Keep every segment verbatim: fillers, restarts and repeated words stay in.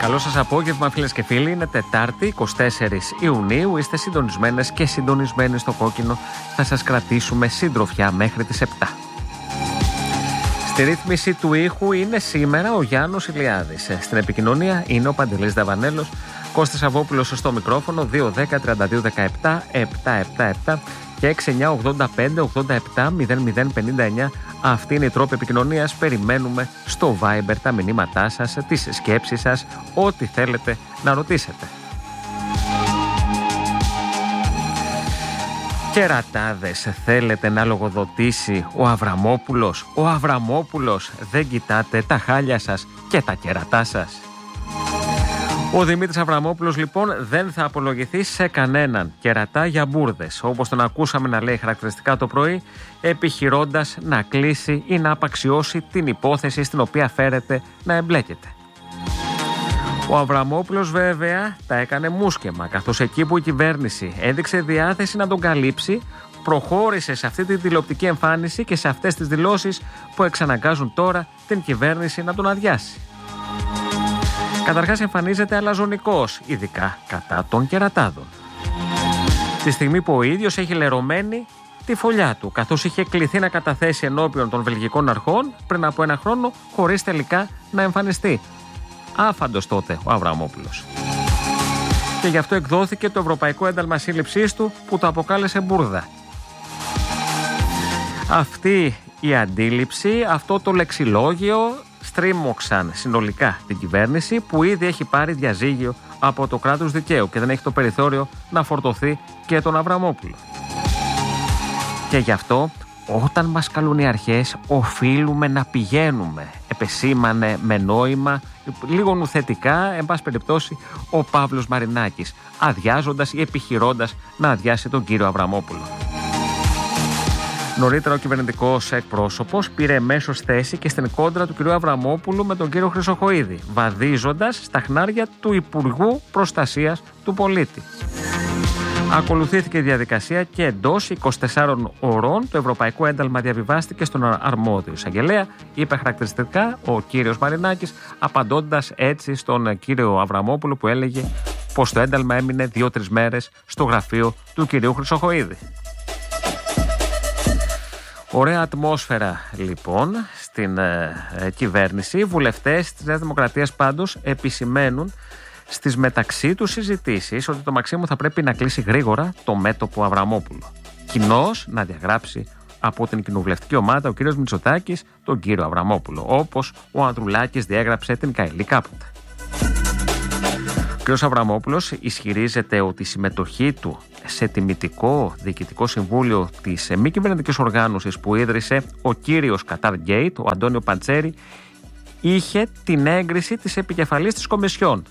Καλό σας απόγευμα, φίλες και φίλοι. Είναι Τετάρτη, εικοστή τέταρτη Ιουνίου. Είστε συντονισμένες και συντονισμένοι στο κόκκινο. Θα σας κρατήσουμε συντροφιά μέχρι τις επτά. Στη ρύθμιση του ήχου είναι σήμερα ο Γιάννος Ηλιάδης. Στην επικοινωνία είναι ο Παντελής Δαβανέλος. Κώστας Αβόπουλος στο μικρόφωνο. Δύο δέκα τριάντα δύο δεκαεπτά επτακόσια εβδομήντα επτά και έξι εννιά ογδόντα πέντε ογδόντα επτά μηδέν μηδέν πενήντα εννιά. Αυτή είναι η τρόπη επικοινωνίας. Περιμένουμε στο Viber τα μηνύματά σας, τις σκέψεις σας, ό,τι θέλετε να ρωτήσετε. Κερατάδες, θέλετε να λογοδοτήσει ο Αβραμόπουλος? Ο Αβραμόπουλος, δεν κοιτάτε τα χάλια σας και τα κερατά σας? Ο Δημήτρης Αβραμόπουλος λοιπόν δεν θα απολογηθεί σε κανέναν κερατά για μπουρδες, όπως τον ακούσαμε να λέει χαρακτηριστικά το πρωί, επιχειρώντας να κλείσει ή να απαξιώσει την υπόθεση στην οποία φέρεται να εμπλέκεται. Ο Αβραμόπουλος βέβαια τα έκανε μουσκεμα, καθώς εκεί που η κυβέρνηση έδειξε διάθεση να τον καλύψει, προχώρησε σε αυτή τη τηλεοπτική εμφάνιση και σε αυτές τις δηλώσεις που εξαναγκάζουν τώρα την κυβέρνηση να τον αδειάσει. Καταρχάς εμφανίζεται αλαζονικός, ειδικά κατά των κερατάδων. Τη στιγμή που ο ίδιος έχει λερωμένη τη φωλιά του, καθώς είχε κληθεί να καταθέσει ενώπιον των βελγικών αρχών πριν από ένα χρόνο, χωρίς τελικά να εμφανιστεί. Άφαντος τότε ο Αβραμόπουλος. Και γι' αυτό εκδόθηκε το Ευρωπαϊκό Ένταλμα Σύλληψής του, που το αποκάλεσε μπουρδα. Αυτή η αντίληψη, αυτό το λεξιλόγιο στρίμωξαν συνολικά την κυβέρνηση, που ήδη έχει πάρει διαζύγιο από το κράτος δικαίου και δεν έχει το περιθώριο να φορτωθεί και τον Αβραμόπουλο. Και γι' αυτό όταν μας καλούν οι αρχές οφείλουμε να πηγαίνουμε, επεσήμανε με νόημα, λίγο νουθετικά, εν πάση περιπτώσει, ο Παύλος Μαρινάκης, αδειάζοντας ή επιχειρώντας να αδειάσει τον κύριο Αβραμόπουλο. Νωρίτερα ο κυβερνητικός εκπρόσωπος πήρε εμέσως θέση και στην κόντρα του κ. Αβραμόπουλου με τον κύριο Χρυσοχοΐδη, βαδίζοντας στα χνάρια του Υπουργού Προστασίας του Πολίτη. Ακολουθήθηκε η διαδικασία και εντός είκοσι τεσσάρων ωρών το Ευρωπαϊκό Ένταλμα διαβιβάστηκε στον αρμόδιο εισαγγελέα, είπε χαρακτηριστικά ο κύριος Μαρινάκης, απαντώντας έτσι στον κύριο Αβραμόπουλο που έλεγε πως το ένταλμα έμεινε δύο-τρεις μέρες στο γραφείο του κυρίου Χρυσοχοΐδη. Ωραία ατμόσφαιρα λοιπόν στην ε, ε, κυβέρνηση. Οι βουλευτές της Νέας Δημοκρατίας πάντως επισημαίνουν στις μεταξύ τους συζητήσεις ότι το Μαξίμου θα πρέπει να κλείσει γρήγορα το μέτωπο Αβραμόπουλο. Κοινώς να διαγράψει από την κοινοβουλευτική ομάδα ο κύριος Μητσοτάκης τον κύριο Αβραμόπουλο, όπως ο Ανδρουλάκης διέγραψε την Καηλή κάποτε. Ο κύριος Αβραμόπουλος ισχυρίζεται ότι η συμμετοχή του σε τιμητικό διοικητικό συμβούλιο της μη κυβερνητικής οργάνωσης που ίδρυσε ο κύριος Κατάρ Γκέιτ, ο Αντώνιο Παντσέρη, είχε την έγκριση της επικεφαλής της Κομισιόν.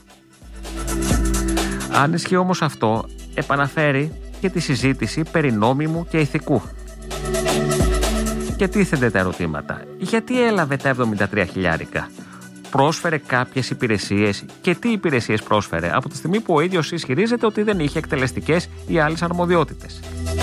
Αν ισχύει όμως αυτό, επαναφέρει και τη συζήτηση περί νόμιμου και ηθικού. Και τίθενται τα ερωτήματα. Γιατί έλαβε τα εβδομήντα τρία χιλιάρικα? Πρόσφερε κάποιες υπηρεσίες και τι υπηρεσίες πρόσφερε, από τη στιγμή που ο ίδιος ισχυρίζεται ότι δεν είχε εκτελεστικές ή άλλες αρμοδιότητες?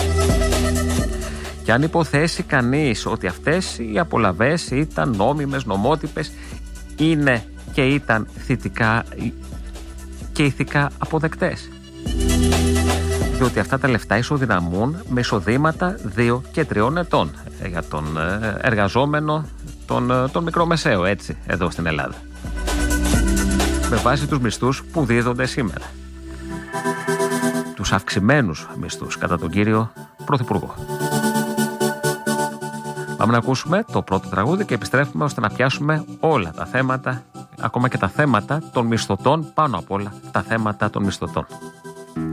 Και αν υποθέσει κανείς ότι αυτές οι απολαβές ήταν νόμιμες, νομότυπες, είναι και ήταν θετικά και ηθικά αποδεκτές? Διότι αυτά τα λεφτά ισοδυναμούν με εισοδήματα δύο και τριών ετών για τον εργαζόμενο, τον, τον μικρομεσαίο, έτσι, εδώ στην Ελλάδα, με βάση τους μισθούς που δίδονται σήμερα, τους αυξημένους μισθούς κατά τον κύριο Πρωθυπουργό. Πάμε να ακούσουμε το πρώτο τραγούδι και επιστρέφουμε ώστε να πιάσουμε όλα τα θέματα, ακόμα και τα θέματα των μισθωτών, πάνω απ' όλα τα θέματα των μισθωτών.